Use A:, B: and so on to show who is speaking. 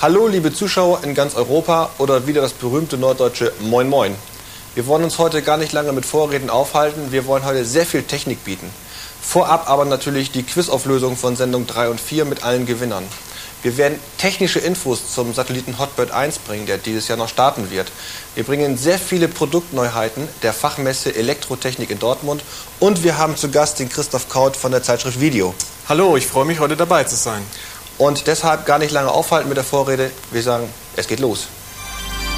A: Hallo liebe Zuschauer in ganz Europa oder wieder das berühmte norddeutsche Moin Moin. Wir wollen uns heute gar nicht lange mit Vorreden aufhalten, wir wollen heute sehr viel Technik bieten. Vorab aber natürlich die Quizauflösung von Sendung 3 und 4 mit allen Gewinnern. Wir werden technische Infos zum Satelliten Hotbird 1 bringen, der dieses Jahr noch starten wird. Wir bringen sehr viele Produktneuheiten der Fachmesse Elektrotechnik in Dortmund und wir haben zu Gast den Christoph Kaut von der Zeitschrift Video.
B: Hallo, ich freue mich, heute dabei zu sein.
A: Und deshalb gar nicht lange aufhalten mit der Vorrede, wir sagen, es geht los.